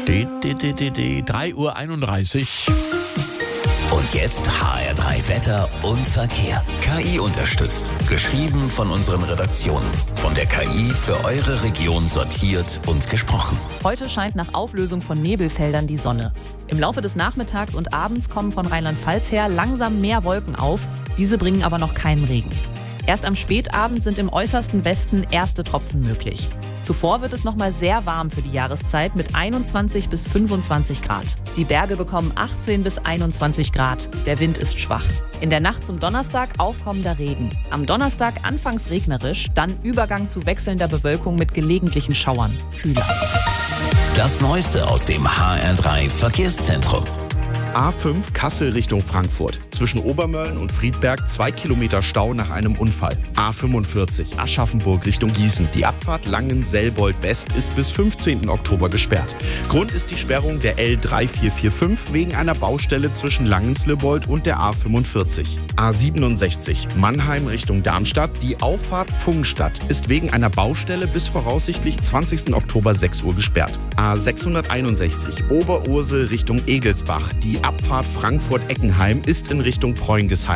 3:31 Uhr. Und jetzt HR3 Wetter und Verkehr. KI unterstützt. Geschrieben von unseren Redaktionen. Von der KI für eure Region sortiert und gesprochen. Heute scheint nach Auflösung von Nebelfeldern die Sonne. Im Laufe des Nachmittags und Abends kommen von Rheinland-Pfalz her langsam mehr Wolken auf. Diese bringen aber noch keinen Regen. Erst am Spätabend sind im äußersten Westen erste Tropfen möglich. Zuvor wird es nochmal sehr warm für die Jahreszeit mit 21 bis 25 Grad. Die Berge bekommen 18 bis 21 Grad. Der Wind ist schwach. In der Nacht zum Donnerstag aufkommender Regen. Am Donnerstag anfangs regnerisch, dann Übergang zu wechselnder Bewölkung mit gelegentlichen Schauern. Kühler. Das Neueste aus dem HR3 Verkehrszentrum. A5 Kassel Richtung Frankfurt. Zwischen Obermölln und Friedberg 2 Kilometer Stau nach einem Unfall. A45 Aschaffenburg Richtung Gießen. Die Abfahrt Langen-Selbold West ist bis 15. Oktober gesperrt. Grund ist die Sperrung der L3445 wegen einer Baustelle zwischen Langen-Selbold und der A45. A67 Mannheim Richtung Darmstadt. Die Auffahrt Pfungstadt ist wegen einer Baustelle bis voraussichtlich 20. Oktober 6 Uhr gesperrt. A661 Oberursel Richtung Egelsbach. Die Abfahrt Frankfurt-Eckenheim ist in Richtung Preungesheim